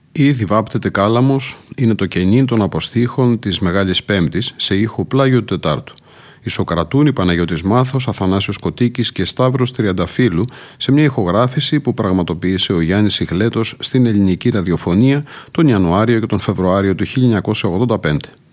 Ήδη βάπτεται κάλαμος είναι το κενήν των αποστήχων της Μεγάλης Πέμπτης σε ήχο πλάγιο του Τετάρτου. Ισοκρατούν οι Παναγιώτης Μάθος, Αθανάσιος Κωτίκης και Σταύρος Τριανταφύλου σε μια ηχογράφηση που πραγματοποίησε ο Γιάννης Ιγλέτος στην ελληνική ραδιοφωνία τον Ιανουάριο και τον Φεβρουάριο του 1985.